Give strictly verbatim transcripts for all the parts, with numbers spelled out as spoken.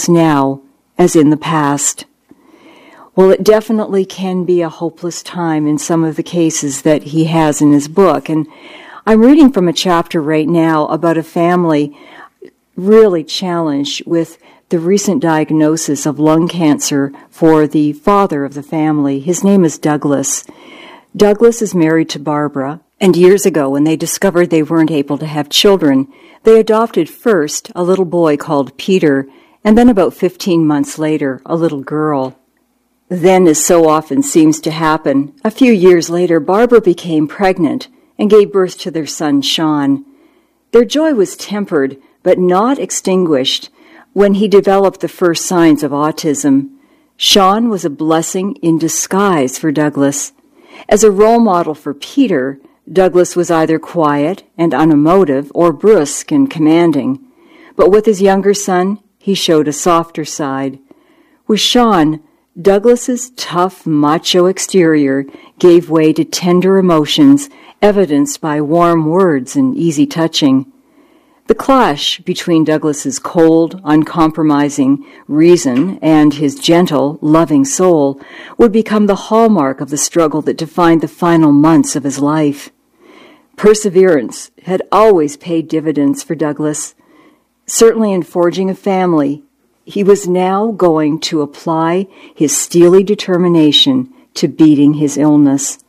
hopeless now as in the past. Well, it definitely can be a hopeless time in some of the cases that he has in his book. And I'm reading from a chapter right now about a family really challenged with the recent diagnosis of lung cancer for the father of the family. His name is Douglas. Douglas is married to Barbara, and years ago when they discovered they weren't able to have children, they adopted first a little boy called Peter, and then about fifteen months later, a little girl. Then, as so often seems to happen, a few years later, Barbara became pregnant and gave birth to their son, Sean. Their joy was tempered, but not extinguished, when he developed the first signs of autism. Sean was a blessing in disguise for Douglas. As a role model for Peter, Douglas was either quiet and unemotive or brusque and commanding. But with his younger son, he showed a softer side. With Sean, Douglas's tough, macho exterior gave way to tender emotions, evidenced by warm words and easy touching. The clash between Douglas's cold, uncompromising reason and his gentle, loving soul would become the hallmark of the struggle that defined the final months of his life. Perseverance had always paid dividends for Douglas. Certainly in forging a family, he was now going to apply his steely determination to beating his illness.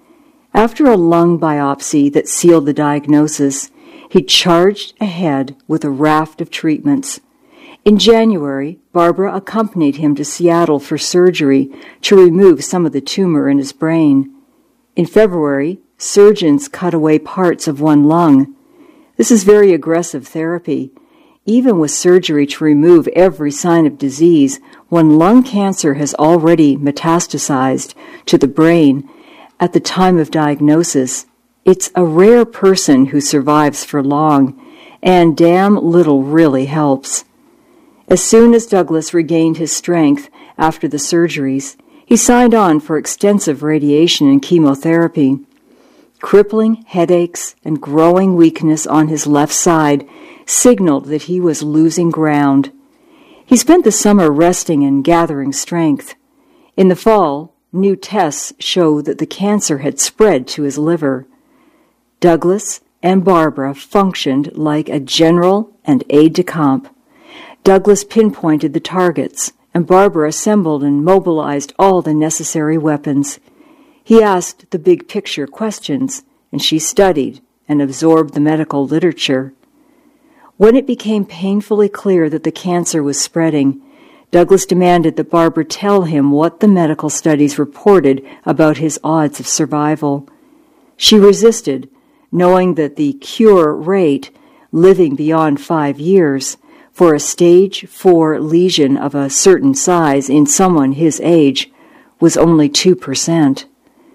After a lung biopsy that sealed the diagnosis, he charged ahead with a raft of treatments. In January, Barbara accompanied him to Seattle for surgery to remove some of the tumor in his brain. In February, surgeons cut away parts of one lung. This is very aggressive therapy. Even with surgery to remove every sign of disease, when lung cancer has already metastasized to the brain at the time of diagnosis, it's a rare person who survives for long, and damn little really helps. As soon as Douglas regained his strength after the surgeries, he signed on for extensive radiation and chemotherapy. Crippling headaches and growing weakness on his left side signaled that he was losing ground. He spent the summer resting and gathering strength. In the fall, new tests showed that the cancer had spread to his liver. Douglas and Barbara functioned like a general and aide-de-camp. Douglas pinpointed the targets, and Barbara assembled and mobilized all the necessary weapons. He asked the big-picture questions, and she studied and absorbed the medical literature. When it became painfully clear that the cancer was spreading, Douglas demanded that Barbara tell him what the medical studies reported about his odds of survival. She resisted, knowing that the cure rate, living beyond five years, for a stage four lesion of a certain size in someone his age, was only two percent.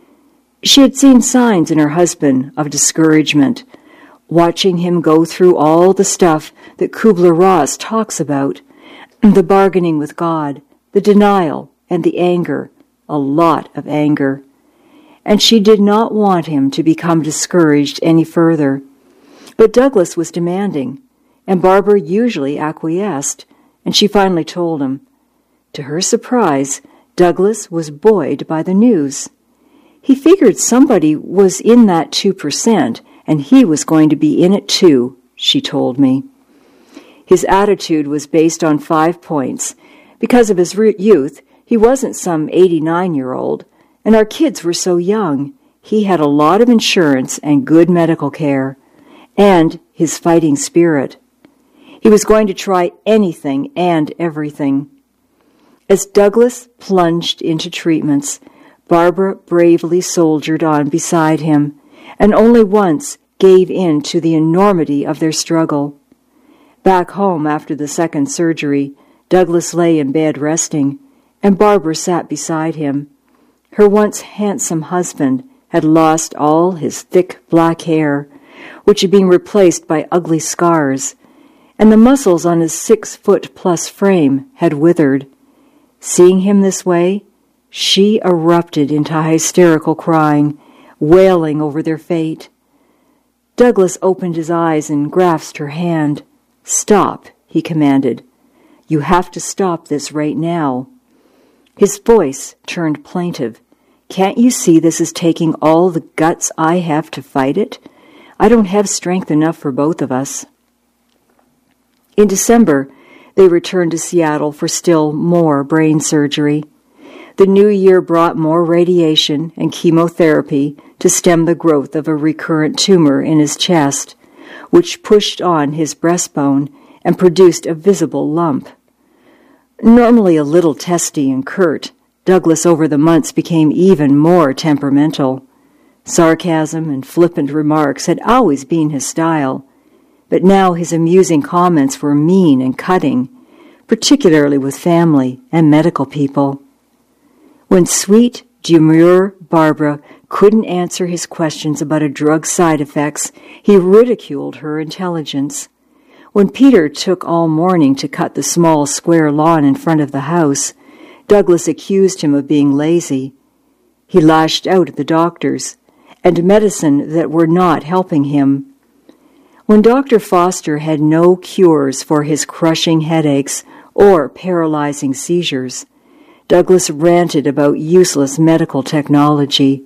She had seen signs in her husband of discouragement, watching him go through all the stuff that Kubler-Ross talks about, the bargaining with God, the denial, and the anger, a lot of anger. And she did not want him to become discouraged any further. But Douglas was demanding, and Barbara usually acquiesced, and she finally told him. To her surprise, Douglas was buoyed by the news. He figured somebody was in that two percent, and he was going to be in it too, she told me. His attitude was based on five points. Because of his youth, he wasn't some eighty-nine-year-old, and our kids were so young. He had a lot of insurance and good medical care, and his fighting spirit. He was going to try anything and everything. As Douglas plunged into treatments, Barbara bravely soldiered on beside him, and only once gave in to the enormity of their struggle. Back home after the second surgery, Douglas lay in bed resting, and Barbara sat beside him. Her once handsome husband had lost all his thick black hair, which had been replaced by ugly scars, and the muscles on his six-foot-plus frame had withered. Seeing him this way, she erupted into hysterical crying, wailing over their fate. Douglas opened his eyes and grasped her hand. "Stop," he commanded. You have to stop this right now." His voice turned plaintive. "Can't you see this is taking all the guts I have to fight it? I don't have strength enough for both of us." In December, they returned to Seattle for still more brain surgery. The new year brought more radiation and chemotherapy to stem the growth of a recurrent tumor in his chest, which pushed on his breastbone and produced a visible lump. Normally a little testy and curt, Douglas over the months became even more temperamental. Sarcasm and flippant remarks had always been his style, but now his amusing comments were mean and cutting, particularly with family and medical people. When sweet, demure Barbara couldn't answer his questions about a drug's side effects, he ridiculed her intelligence. When Peter took all morning to cut the small square lawn in front of the house, Douglas accused him of being lazy. He lashed out at the doctors and medicine that were not helping him. When Doctor Foster had no cures for his crushing headaches or paralyzing seizures, Douglas ranted about useless medical technology.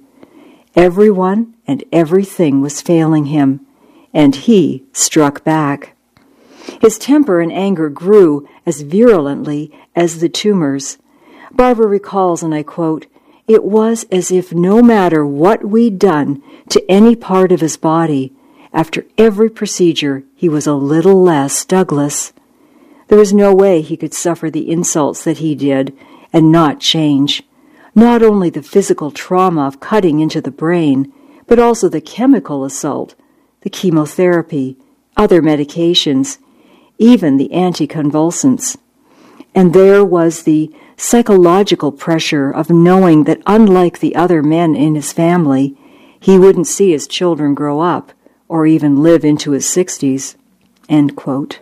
Everyone and everything was failing him, and he struck back. His temper and anger grew as virulently as the tumors. Barbara recalls, and I quote, "It was as if no matter what we'd done to any part of his body, after every procedure he was a little less Douglas. There was no way he could suffer the insults that he did and not change. Not only the physical trauma of cutting into the brain, but also the chemical assault, the chemotherapy, other medications, even the anticonvulsants. And there was the psychological pressure of knowing that unlike the other men in his family, he wouldn't see his children grow up or even live into his sixties." End quote.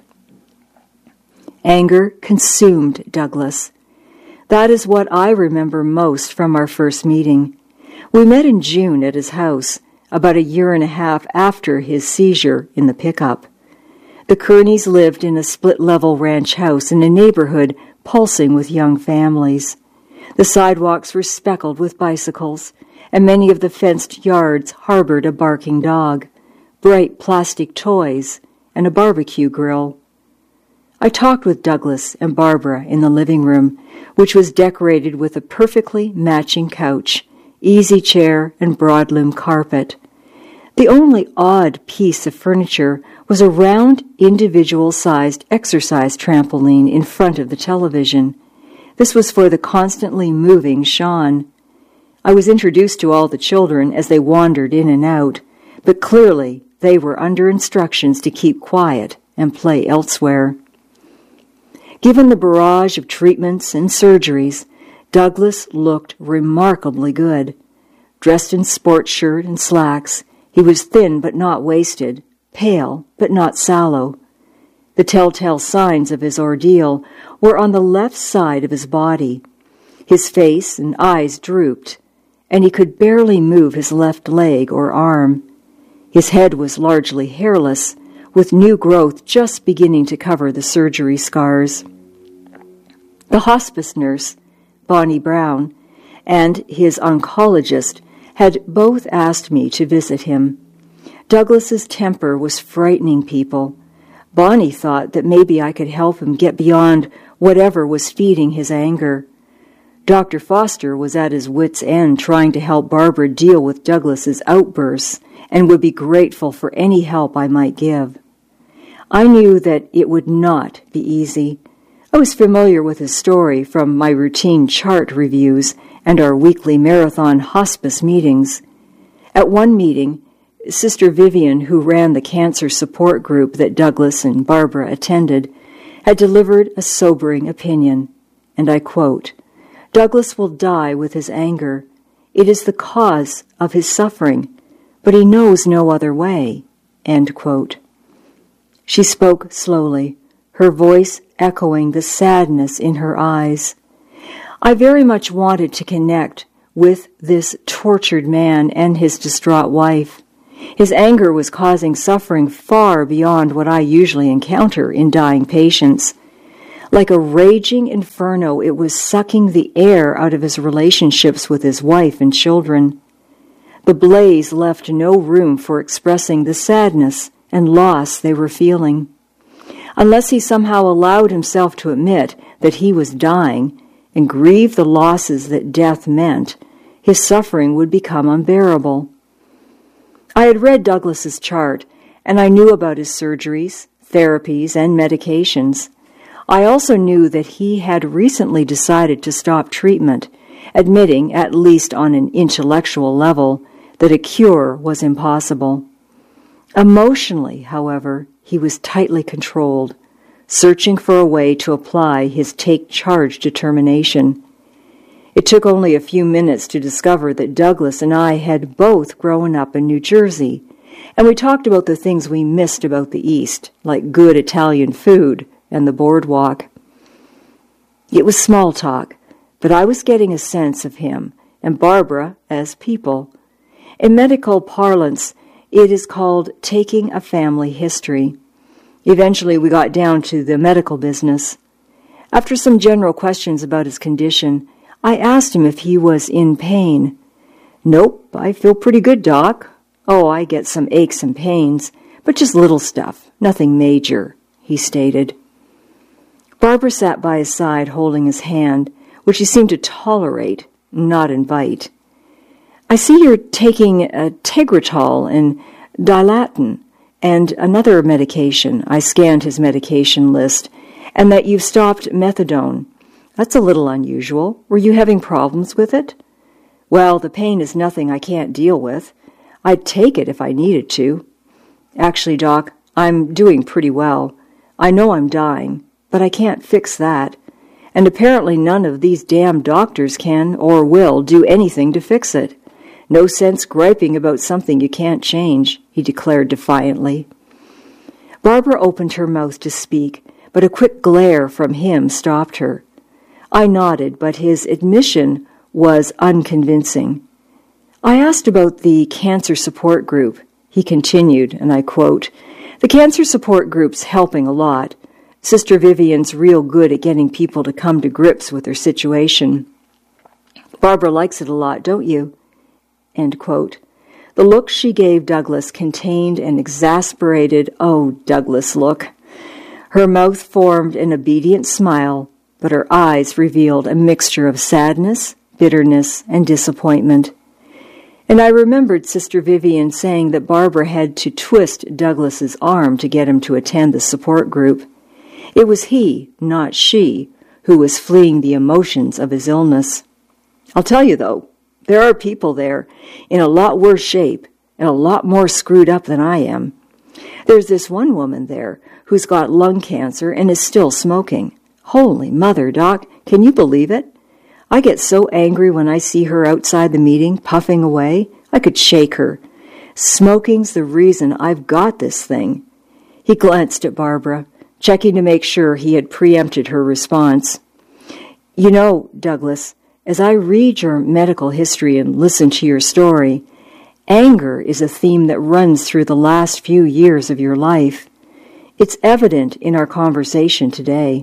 Anger consumed Douglas. That is what I remember most from our first meeting. We met in June at his house, about a year and a half after his seizure in the pickup. The Kearneys lived in a split-level ranch house in a neighborhood pulsing with young families. The sidewalks were speckled with bicycles, and many of the fenced yards harbored a barking dog, bright plastic toys, and a barbecue grill. I talked with Douglas and Barbara in the living room, which was decorated with a perfectly matching couch, easy chair, and broadloom carpet. The only odd piece of furniture was a round, individual-sized exercise trampoline in front of the television. This was for the constantly moving Sean. I was introduced to all the children as they wandered in and out, but clearly they were under instructions to keep quiet and play elsewhere. Given the barrage of treatments and surgeries, Douglas looked remarkably good. Dressed in sports shirt and slacks, he was thin but not wasted, pale but not sallow. The telltale signs of his ordeal were on the left side of his body. His face and eyes drooped, and he could barely move his left leg or arm. His head was largely hairless, with new growth just beginning to cover the surgery scars. The hospice nurse, Bonnie Brown, and his oncologist had both asked me to visit him. Douglas's temper was frightening people. Bonnie thought that maybe I could help him get beyond whatever was feeding his anger. Doctor Foster was at his wit's end trying to help Barbara deal with Douglas's outbursts and would be grateful for any help I might give. I knew that it would not be easy. I was familiar with his story from my routine chart reviews and our weekly marathon hospice meetings. At one meeting, Sister Vivian, who ran the cancer support group that Douglas and Barbara attended, had delivered a sobering opinion, and I quote, "Douglas will die with his anger. It is the cause of his suffering, but he knows no other way." End quote. She spoke slowly, her voice echoing the sadness in her eyes. I very much wanted to connect with this tortured man and his distraught wife. His anger was causing suffering far beyond what I usually encounter in dying patients. Like a raging inferno, it was sucking the air out of his relationships with his wife and children. The blaze left no room for expressing the sadness and loss they were feeling. Unless he somehow allowed himself to admit that he was dying and grieve the losses that death meant, his suffering would become unbearable. I had read Douglas's chart, and I knew about his surgeries, therapies, and medications. I also knew that he had recently decided to stop treatment, admitting, at least on an intellectual level, that a cure was impossible. Emotionally, however, he was tightly controlled, searching for a way to apply his take-charge determination. It took only a few minutes to discover that Douglas and I had both grown up in New Jersey, and we talked about the things we missed about the East, like good Italian food and the boardwalk. It was small talk, but I was getting a sense of him and Barbara as people. In medical parlance, it is called taking a family history. Eventually, we got down to the medical business. After some general questions about his condition, I asked him if he was in pain. "Nope, I feel pretty good, Doc. Oh, I get some aches and pains, but just little stuff, nothing major," he stated. Barbara sat by his side holding his hand, which he seemed to tolerate, not invite. "I see you're taking a Tegretol and Dilaton and another medication." I scanned his medication list. "And that you've stopped methadone. That's a little unusual. Were you having problems with it?" "Well, the pain is nothing I can't deal with. I'd take it if I needed to. Actually, Doc, I'm doing pretty well. I know I'm dying, but I can't fix that. And apparently none of these damn doctors can or will do anything to fix it. No sense griping about something you can't change," he declared defiantly. Barbara opened her mouth to speak, but a quick glare from him stopped her. I nodded, but his admission was unconvincing. I asked about the cancer support group. He continued, and I quote, "The cancer support group's helping a lot. Sister Vivian's real good at getting people to come to grips with their situation. Barbara likes it a lot, don't you?" End quote. The look she gave Douglas contained an exasperated, "Oh, Douglas" look. Her mouth formed an obedient smile, but her eyes revealed a mixture of sadness, bitterness, and disappointment. And I remembered Sister Vivian saying that Barbara had to twist Douglas's arm to get him to attend the support group. It was he, not she, who was fleeing the emotions of his illness. I'll tell you, though, there are people there in a lot worse shape and a lot more screwed up than I am. There's this one woman there who's got lung cancer and is still smoking. Holy mother, Doc, can you believe it? I get so angry when I see her outside the meeting, puffing away. I could shake her. Smoking's the reason I've got this thing." He glanced at Barbara, checking to make sure he had preempted her response. "You know, Douglas, as I read your medical history and listen to your story, anger is a theme that runs through the last few years of your life. It's evident in our conversation today."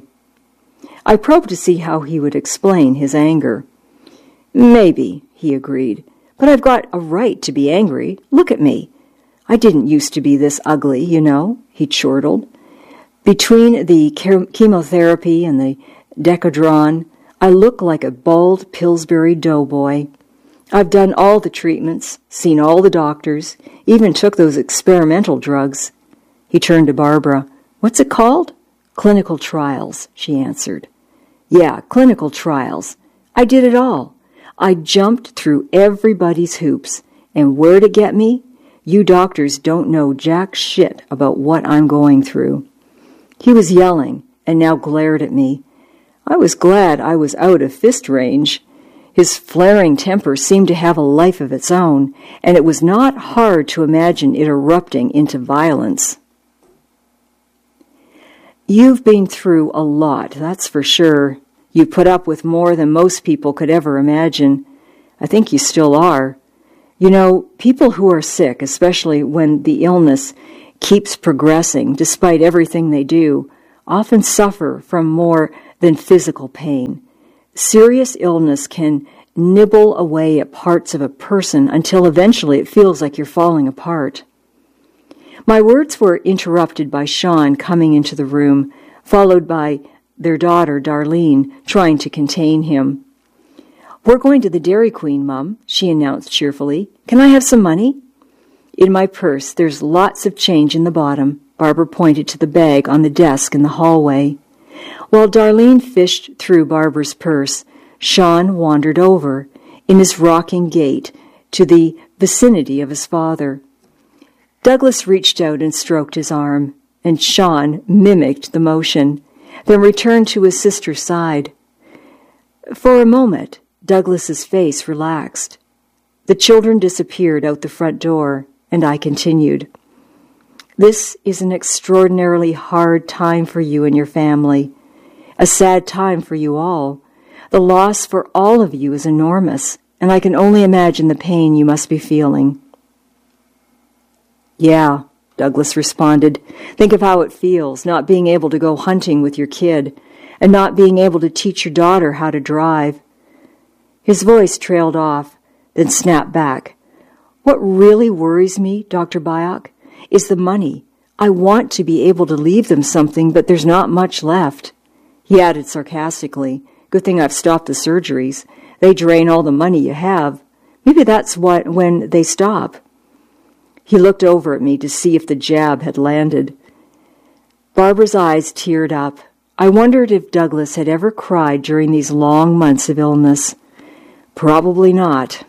I probed to see how he would explain his anger. "Maybe," he agreed, "but I've got a right to be angry. Look at me. I didn't used to be this ugly, you know," he chortled. "Between the chemotherapy and the Decadron, I look like a bald Pillsbury doughboy. I've done all the treatments, seen all the doctors, even took those experimental drugs." He turned to Barbara. "What's it called?" "Clinical trials," she answered. "Yeah, clinical trials. I did it all. I jumped through everybody's hoops. And where'd it get me? You doctors don't know jack shit about what I'm going through." He was yelling and now glared at me. I was glad I was out of fist range. His flaring temper seemed to have a life of its own, and it was not hard to imagine it erupting into violence. "You've been through a lot, that's for sure. You put up with more than most people could ever imagine. I think you still are. You know, people who are sick, especially when the illness keeps progressing despite everything they do, often suffer from more than physical pain. Serious illness can nibble away at parts of a person until eventually it feels like you're falling apart. My words were interrupted by Sean coming into the room, followed by their daughter, Darlene, trying to contain him. "We're going to the Dairy Queen, Mum," she announced cheerfully. "Can I have some money?" "In my purse, there's lots of change in the bottom." Barbara pointed to the bag on the desk in the hallway. While Darlene fished through Barbara's purse, Sean wandered over, in his rocking gait, to the vicinity of his father. Douglas reached out and stroked his arm, and Sean mimicked the motion, then returned to his sister's side. For a moment, Douglas's face relaxed. The children disappeared out the front door, and I continued. "This is an extraordinarily hard time for you and your family. A sad time for you all. The loss for all of you is enormous, and I can only imagine the pain you must be feeling." "Yeah," Douglas responded. "Think of how it feels, not being able to go hunting with your kid, and not being able to teach your daughter how to drive." His voice trailed off, then snapped back. "What really worries me, Doctor Byock, is the money. I want to be able to leave them something, but there's not much left." He added sarcastically, "Good thing I've stopped the surgeries. They drain all the money you have. Maybe that's what when they stop." He looked over at me to see if the jab had landed. Barbara's eyes teared up. I wondered if Douglas had ever cried during these long months of illness. Probably not.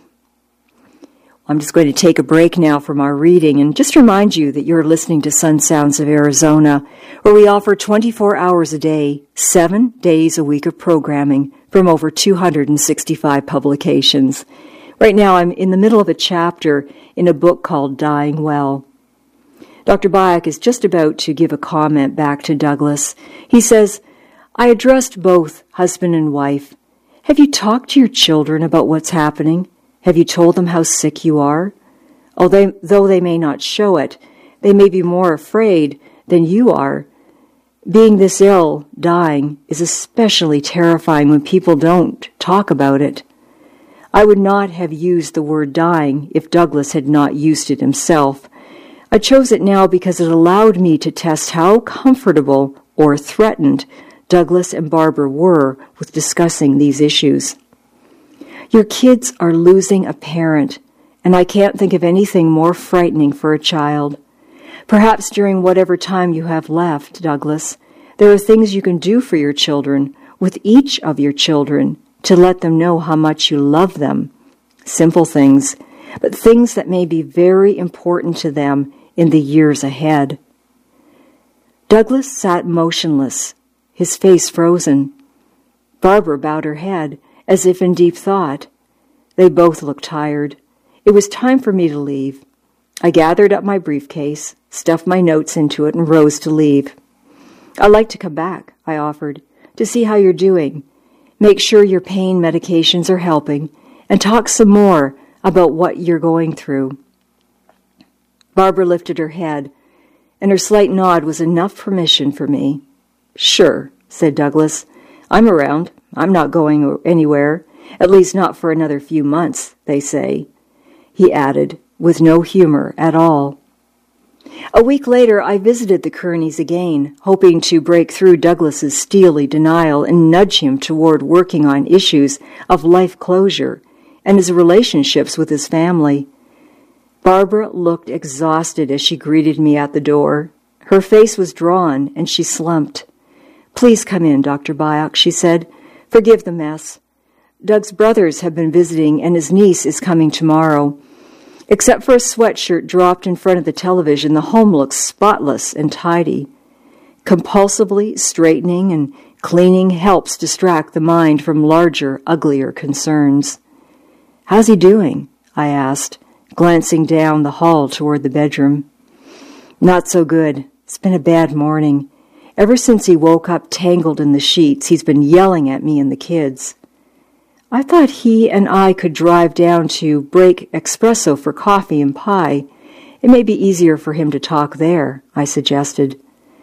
I'm just going to take a break now from our reading and just remind you that you're listening to Sun Sounds of Arizona, where we offer twenty-four hours a day, seven days a week of programming from over two hundred sixty-five publications. Right now I'm in the middle of a chapter in a book called Dying Well. Doctor Byock is just about to give a comment back to Douglas. He says, "I addressed both husband and wife. Have you talked to your children about what's happening? Have you told them how sick you are? Although though they may not show it, they may be more afraid than you are. Being this ill, dying, is especially terrifying when people don't talk about it." I would not have used the word dying if Douglas had not used it himself. I chose it now because it allowed me to test how comfortable or threatened Douglas and Barbara were with discussing these issues. "Your kids are losing a parent, and I can't think of anything more frightening for a child. Perhaps during whatever time you have left, Douglas, there are things you can do for your children, with each of your children, to let them know how much you love them. Simple things, but things that may be very important to them in the years ahead." Douglas sat motionless, his face frozen. Barbara bowed her head, as if in deep thought. They both looked tired. It was time for me to leave. I gathered up my briefcase, stuffed my notes into it, and rose to leave. "I'd like to come back," I offered, "to see how you're doing. Make sure your pain medications are helping, and talk some more about what you're going through." Barbara lifted her head, and her slight nod was enough permission for me. "Sure," said Douglas. "I'm around. I'm not going anywhere, at least not for another few months, they say," he added, with no humor at all. A week later, I visited the Kearneys again, hoping to break through Douglas's steely denial and nudge him toward working on issues of life closure and his relationships with his family. Barbara looked exhausted as she greeted me at the door. Her face was drawn, and she slumped. "Please come in, Doctor Byock," she said. "Forgive the mess. Doug's brothers have been visiting, and his niece is coming tomorrow. Except for a sweatshirt dropped in front of the television, the home looks spotless and tidy. Compulsively straightening and cleaning helps distract the mind from larger, uglier concerns." "How's he doing?" I asked, glancing down the hall toward the bedroom. "Not so good. It's been a bad morning. Ever since he woke up tangled in the sheets, he's been yelling at me and the kids." I thought he and I could drive down to Break Espresso for coffee and pie. It may be easier for him to talk there, I suggested.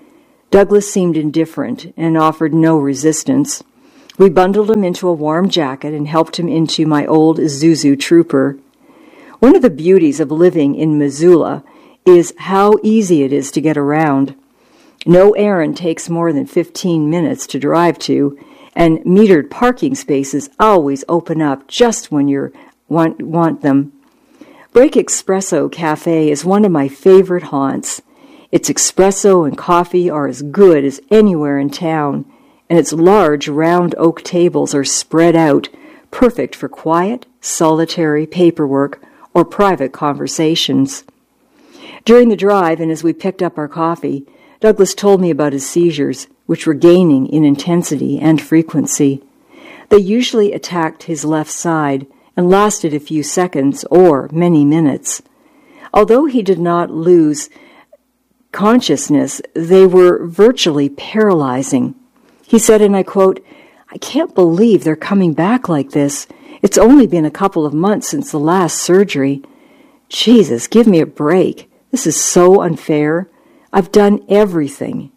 Douglas seemed indifferent and offered no resistance. We bundled him into a warm jacket and helped him into my old Isuzu Trooper. One of the beauties of living in Missoula is how easy it is to get around. No errand takes more than fifteen minutes to drive to, and metered parking spaces always open up just when you want, want them. Break Espresso Cafe is one of my favorite haunts. Its espresso and coffee are as good as anywhere in town, and its large round oak tables are spread out, perfect for quiet, solitary paperwork or private conversations. During the drive, and as we picked up our coffee, Douglas told me about his seizures, which were gaining in intensity and frequency. They usually attacked his left side and lasted a few seconds or many minutes. Although he did not lose consciousness, they were virtually paralyzing. He said, and I quote, "I can't believe they're coming back like this. It's only been a couple of months since the last surgery. Jesus, give me a break. This is so unfair. I've done everything."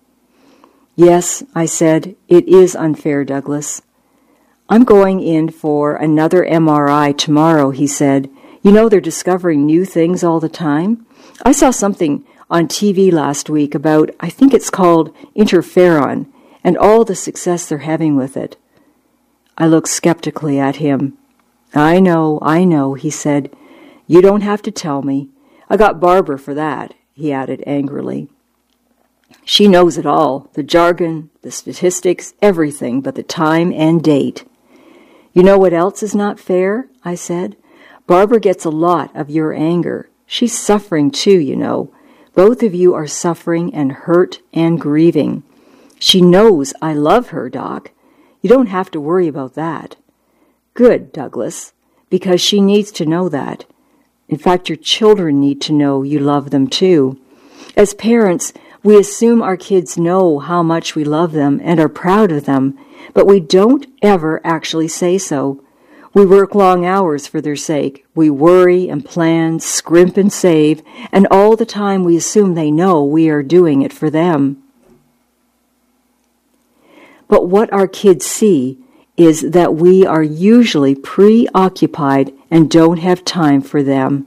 "Yes," I said, "it is unfair, Douglas." "I'm going in for another M R I tomorrow," he said. "You know they're discovering new things all the time. I saw something on T V last week about, I think it's called interferon, and all the success they're having with it." I looked skeptically at him. "I know, I know," he said. "You don't have to tell me. I got Barbara for that," he added angrily. "She knows it all, the jargon, the statistics, everything but the time and date." "You know what else is not fair?" I said. "Barbara gets a lot of your anger. She's suffering too, you know. Both of you are suffering and hurt and grieving. She knows I love her, Doc. You don't have to worry about that." "Good, Douglas, because she needs to know that. In fact, your children need to know you love them too. As parents, we assume our kids know how much we love them and are proud of them, but we don't ever actually say so. We work long hours for their sake. We worry and plan, scrimp and save, and all the time we assume they know we are doing it for them. But what our kids see is that we are usually preoccupied and don't have time for them.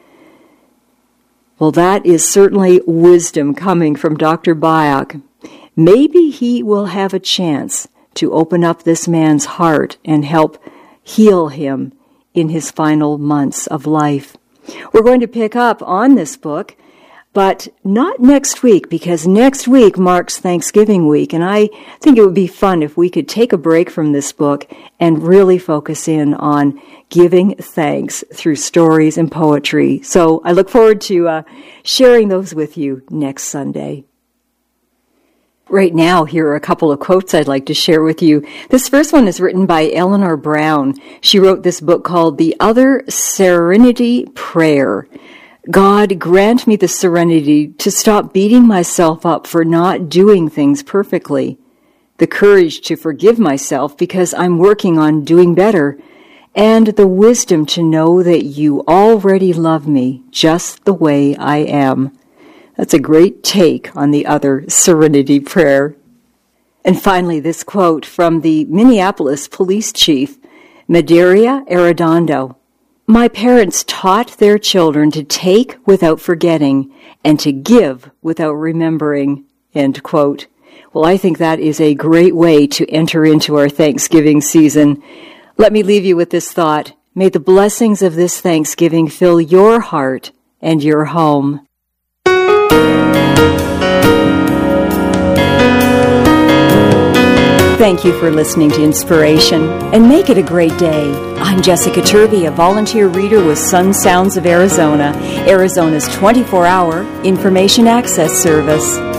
Well, that is certainly wisdom coming from Doctor Byock. Maybe he will have a chance to open up this man's heart and help heal him in his final months of life. We're going to pick up on this book, but not next week, because next week marks Thanksgiving week, and I think it would be fun if we could take a break from this book and really focus in on giving thanks through stories and poetry. So I look forward to uh, sharing those with you next Sunday. Right now, here are a couple of quotes I'd like to share with you. This first one is written by Eleanor Brown. She wrote this book called The Other Serenity Prayer. God, grant me the serenity to stop beating myself up for not doing things perfectly, the courage to forgive myself because I'm working on doing better, and the wisdom to know that you already love me just the way I am. That's a great take on the other serenity prayer. And finally, this quote from the Minneapolis police chief, Medaria Arredondo. My parents taught their children to take without forgetting and to give without remembering, end quote. Well, I think that is a great way to enter into our Thanksgiving season. Let me leave you with this thought. May the blessings of this Thanksgiving fill your heart and your home. Thank you for listening to Inspiration, and make it a great day. I'm Jessica Turvey, a volunteer reader with Sun Sounds of Arizona, Arizona's twenty-four hour information access service.